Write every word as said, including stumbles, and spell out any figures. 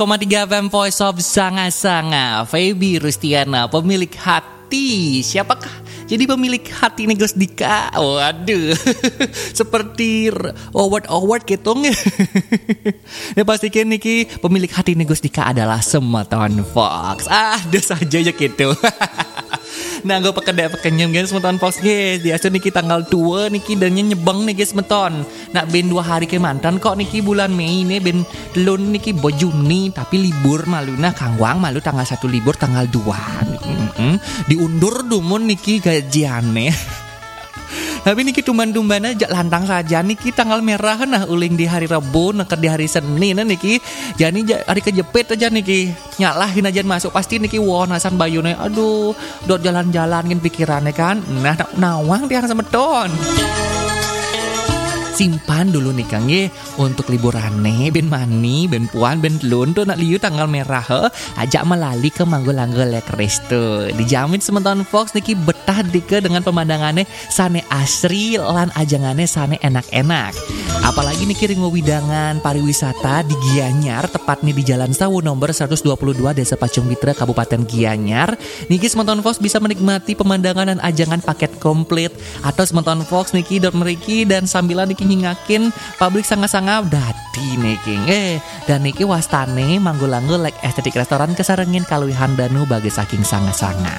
Koma tiga F M Voice of Sanga-Sanga, Feby Rustiana, pemilik hati. Siapakah jadi pemilik hati nih Gus Dika? Waduh, seperti award-award gitu nge. Ya pastikan niki pemilik hati nih Gus Dika adalah Semeton Fox. Ah, ada saja ya gitu. Nah, gue pekedek pekenyem guys, Semeton Fox guys. Di asu niki tanggal dua niki dan nyebang nih guys Semeton. Nak ben dua hari ke mantan kok niki bulan Mei nih ben telun niki bo Juni tapi libur malu nah kangwang malu tanggal satu libur tanggal dua. Mm-hmm. Diundur dumun niki gajiane. Tapi niki tumban-tumban aja lantang saja niki tanggal merah nah uling di hari Rabu neker di hari Senin nah niki jadi hari kejepit aja niki nyalahin aja masuk pasti niki wah nasan bayune aduh dot jalan-jalan kan pikirannya kan nah nawang tiang Semeton. Simpan dulu nih Kang ye untuk liburannya ben mani ben puan ben telun tuh nak liu tanggal merah he ajak melali ke Manggul-Langgul Lek Resto. Dijamin Semeton Fox niki betah dike dengan pemandangannya sane asri lan ajangannya sane enak-enak. Apalagi niki ringo widangan pariwisata di Gianyar tepatnya di Jalan Sawu nomor seratus dua puluh dua Desa Pacung Mitra Kabupaten Gianyar. Niki Semeton Fox bisa menikmati pemandangan dan ajangan paket komplit atau Semeton Fox niki dot meriki dan sambilan niki ngingakin publik sanga-sanga dadi niki eh dan niki wastane Manggul-Langgul Lek Estetik Restoran kesarengin kaluwihan danu bagi saking sanga-sanga.